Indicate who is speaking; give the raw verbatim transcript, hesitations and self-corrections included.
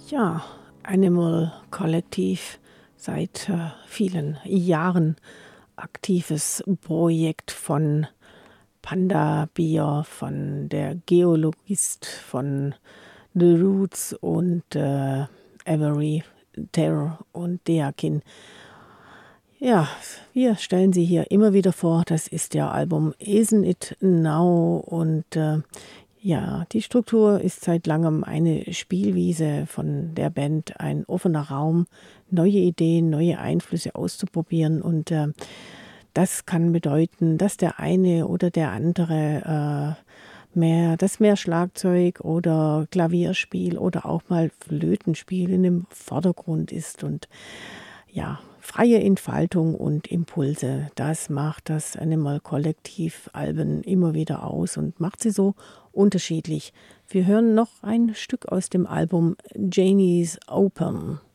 Speaker 1: Ja, Animal Kollektiv, seit äh, vielen Jahren aktives Projekt von Panda Bear, von der Geologist, von The Roots und äh, Avery Terror und Deakin. Ja, wir stellen sie hier immer wieder vor. Das ist der Album Isn't It Now? Und äh, ja, die Struktur ist seit langem eine Spielwiese von der Band, ein offener Raum, neue Ideen, neue Einflüsse auszuprobieren. Und äh, das kann bedeuten, dass der eine oder der andere äh, mehr, das mehr Schlagzeug oder Klavierspiel oder auch mal Flötenspiel in dem Vordergrund ist. Und ja, freie Entfaltung und Impulse, das macht das Animal Kollektiv Alben immer wieder aus und macht sie so unterschiedlich. Wir hören noch ein Stück aus dem Album Janie's Open.